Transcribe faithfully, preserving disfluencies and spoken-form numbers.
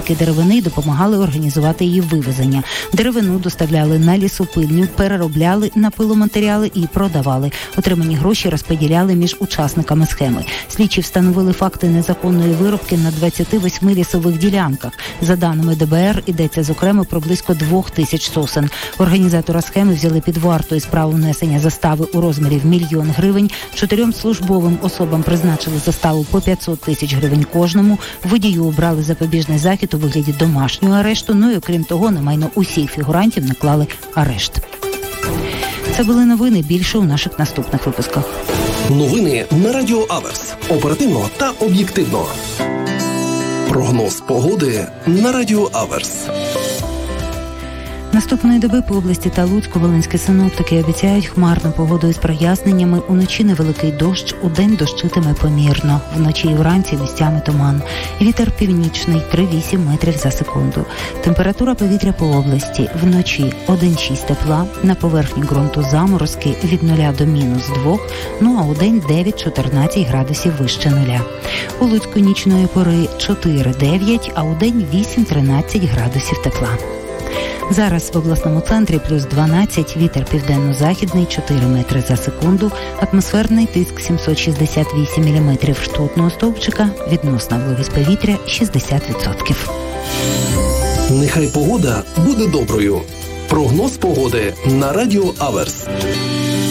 перевізники деревини і допомагали організувати її вивезення. Деревину доставляли на лісопильню, переробляли на пиломатеріали і продавали. Отримані гроші розподіляли між учасниками схеми. Слідчі встановили факти незаконної вирубки на двадцяти восьми лісових ділянках. За даними Де Бе Ер, йдеться зокрема про близько двох тисяч сосен. Організатора схеми взяли під варту і справу внесення застави у розмірі в мільйон гривень. Чотирьом службовим особам призначили заставу по п'ятсот тисяч гривень кожному. Водію обрали запобіжний захід у вигляді домашнього арешту. Ну і окрім того, на майно усіх фігурантів наклали арешт. Це були новини. Більше у наших наступних випусках. Новини на Радіо Аверс. Оперативно та об'єктивно. Прогноз погоди на Радіо Аверс. Наступної доби по області та Луцьку волинські синоптики обіцяють хмарну погоду із проясненнями. Уночі невеликий дощ, удень дощитиме помірно. Вночі і вранці місцями туман. Вітер північний три-вісім метрів за секунду. Температура повітря по області. Вночі один-шість тепла, на поверхні ґрунту заморозки від нуля до мінус двох, ну а удень дев'ять-чотирнадцять градусів вище нуля. У Луцьку нічної пори чотири-дев'ять, а удень вісім-тринадцять градусів тепла. Зараз в обласному центрі плюс дванадцять, вітер південно-західний чотири метри за секунду, атмосферний тиск сімсот шістдесят вісім міліметрів ртутного стовпчика, відносна вологість повітря шістдесят відсотків. Нехай погода буде доброю. Прогноз погоди на Радіо Аверс.